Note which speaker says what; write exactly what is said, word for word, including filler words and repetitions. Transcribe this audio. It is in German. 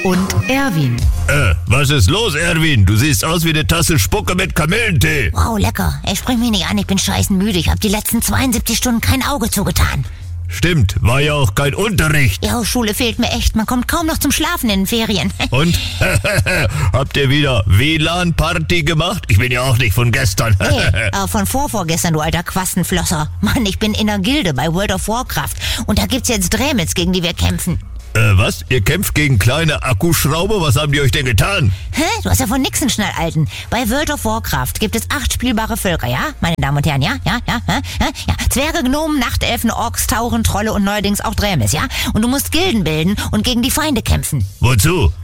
Speaker 1: und Erwin.
Speaker 2: Äh, was ist los, Erwin? Du siehst aus wie eine Tasse Spucke mit Kamillentee.
Speaker 3: Wow, lecker. Ey, sprich mich nicht an, ich bin scheißenmüde. Ich hab die letzten zweiundsiebzig Stunden kein Auge zugetan.
Speaker 2: Stimmt, war ja auch kein Unterricht.
Speaker 3: Ja, Schule fehlt mir echt. Man kommt kaum noch zum Schlafen in den Ferien.
Speaker 2: Und? Habt ihr wieder W L A N-Party gemacht? Ich bin ja auch nicht von gestern.
Speaker 3: Nee, aber von vorvorgestern, du alter Quastenflosser. Mann, ich bin in der Gilde bei World of Warcraft. Und da gibt's jetzt Drämels, gegen die wir kämpfen.
Speaker 2: Äh, was? Ihr kämpft gegen kleine Akkuschrauber? Was haben die euch denn getan?
Speaker 3: Hä? Du hast ja von nix einen Schnallalten. Bei World of Warcraft gibt es acht spielbare Völker, ja? Meine Damen und Herren, ja? Ja? Ja? Ja? Ja? Zwerge, Gnomen, Nachtelfen, Orks, Tauren, Trolle und neuerdings auch Drämels, ja? Und du musst Gilden bilden und gegen die Feinde kämpfen.
Speaker 2: Wozu?